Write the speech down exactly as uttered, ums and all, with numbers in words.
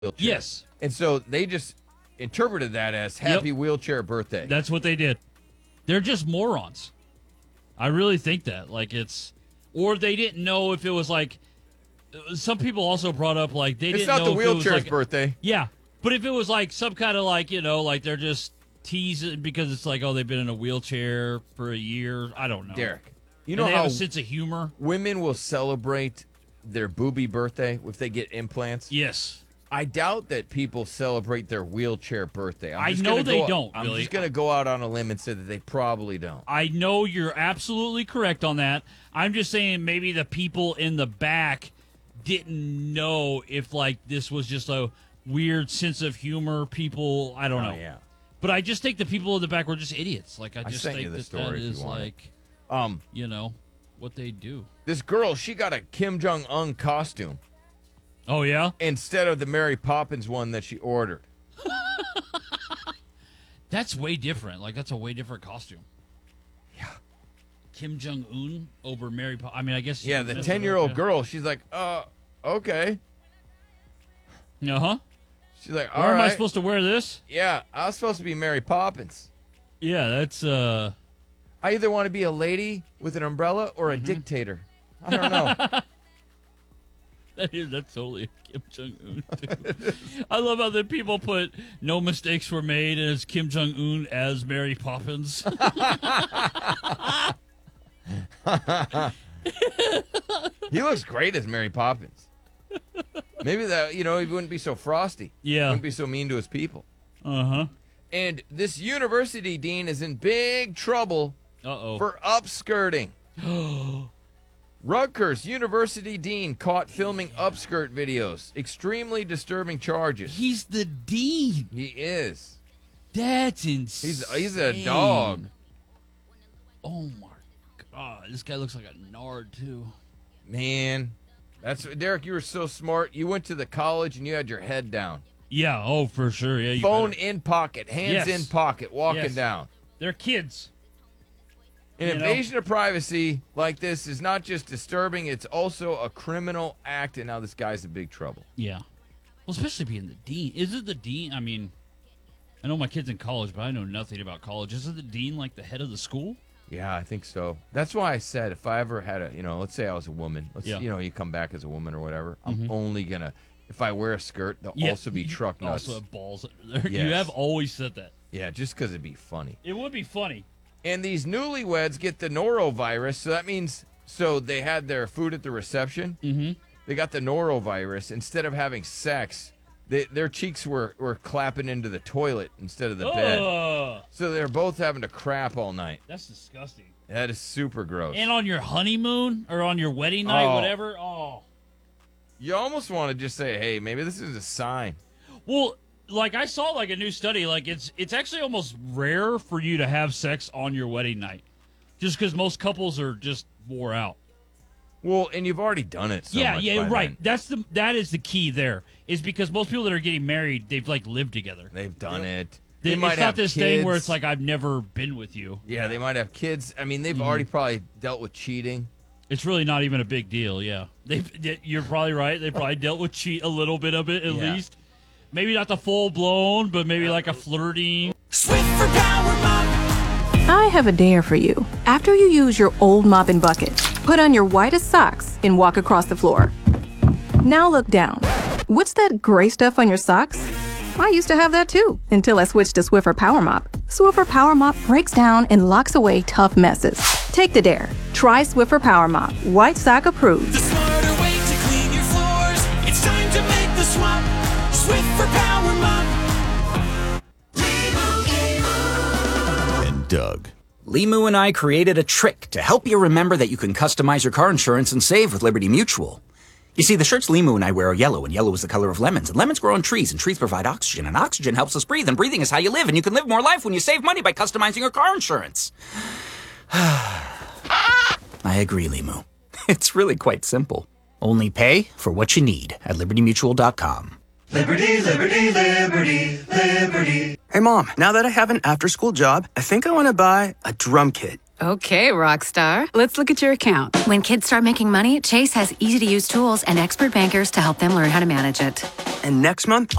wheelchair. Yes. And so they just interpreted that as happy Yep. wheelchair birthday. That's what they did. They're just morons. I really think that. Like, it's... Or they didn't know if it was like... Some people also brought up, like, they it's didn't not know the if it was wheelchair's like... birthday. Yeah. But if it was like some kind of like, you know, like they're just teasing because it's like, oh, they've been in a wheelchair for a year. I don't know. Derek, you And know they how have a sense of humor? women will celebrate their booby birthday if they get implants? Yes. I doubt that people celebrate their wheelchair birthday. I'm I just know gonna they go, don't, I'm Billy. just going to go out on a limb and say that they probably don't. I know you're absolutely correct on that. I'm just saying maybe the people in the back didn't know if, like, this was just a weird sense of humor. People, I don't Oh, know. yeah. But I just think the people in the back were just idiots. Like, I I just sent think you the that story that if you is, want it. like, Um, you know, what they do. this girl, she got a Kim Jong-un costume Oh, yeah? instead of the Mary Poppins one that she ordered. That's way different. Like, that's a way different costume. Yeah. Kim Jong-un over Mary Poppins. I mean, I guess... Yeah, the ten-year-old girl, she's like, uh, okay. Uh-huh. She's like, Where all am right. I supposed to wear this? Yeah, I was supposed to be Mary Poppins. Yeah, that's, uh... I either want to be a lady with an umbrella or a Mm-hmm. dictator. I don't know. That is, that's totally Kim Jong-un, too. I love how the people put no mistakes were made as Kim Jong-un as Mary Poppins. He looks great as Mary Poppins. Maybe that, you know, he wouldn't be so frosty. Yeah. Wouldn't be so mean to his people. Uh-huh. And this university dean is in big trouble Uh-oh. for upskirting. Rutgers University dean caught filming upskirt videos. Extremely disturbing charges. He's the dean. He is. That's insane. He's he's a dog. Oh, my God. This guy looks like a nard, too. Man. That's Derek, you were so smart. You went to the college and you had your head down. Yeah, oh, for sure. Yeah, you Phone better. in pocket, hands Yes. in pocket, walking Yes. down. They're kids. An You know? invasion of privacy like this is not just disturbing, it's also a criminal act, and now this guy's in big trouble. Yeah. Well, especially being the dean. Is it the dean? I mean, I know my kid's in college, but I know nothing about college. Isn't the dean like the head of the school? Yeah, I think so. That's why I said if I ever had a, you know, let's say I was a woman. Let's, Yeah. you know, you come back as a woman or whatever. I'm only going to, if I wear a skirt, there'll Yeah. also be truck nuts. Also have balls under there. Yes. You have always said that. Yeah, just because it'd be funny. It would be funny. And these newlyweds get the norovirus, so that means, so they had their food at the reception. Mm-hmm. They got the norovirus. Instead of having sex, they, their cheeks were, were clapping into the toilet instead of the bed. Ugh, So they're both having to crap all night. that's disgusting. That is super gross. And on your honeymoon or on your wedding night, Oh. whatever. Oh, You almost want to just say, hey, maybe this is a sign. well, like I saw like a new study. Like it's it's actually almost rare for you to have sex on your wedding night, just because most couples are just wore out. Well, and you've already done it so yeah, much yeah, by right. then. That's the that is the key. There is because most people that are getting married, they've like lived together. They've done it. They, They it's might not have this kids. thing where it's like I've never been with you. Yeah, they might have kids. I mean, they've Mm-hmm. already probably dealt with cheating. It's really not even a big deal. Yeah, they. You're probably right. They probably dealt with cheat a little bit of it at Yeah. least. Maybe not the full blown, but maybe like a flirting. Swiffer Power Mop. I have a dare for you. After you use your old mop and bucket, put on your whitest socks and walk across the floor. Now look down. What's that gray stuff on your socks? I used to have that too, until I switched to Swiffer Power Mop. Swiffer Power Mop breaks down and locks away tough messes. Take the dare. Try Swiffer Power Mop. White sock approved. The smarter way to clean your floors. It's time to make the swap. Swiffer Power Mop. And Doug. Limu and I created a trick to help you remember that you can customize your car insurance and save with Liberty Mutual. You see, the shirts Limu and I wear are yellow, and yellow is the color of lemons, and lemons grow on trees, and trees provide oxygen, and oxygen helps us breathe, and breathing is how you live, and you can live more life when you save money by customizing your car insurance. I agree, Limu. It's really quite simple. Only pay for what you need at liberty mutual dot com. Liberty, liberty, liberty, liberty. Hey, Mom, now that I have an after-school job, I think I want to buy a drum kit. Okay, rock star. Let's look at your account. When kids start making money, Chase has easy-to-use tools and expert bankers to help them learn how to manage it. And next month,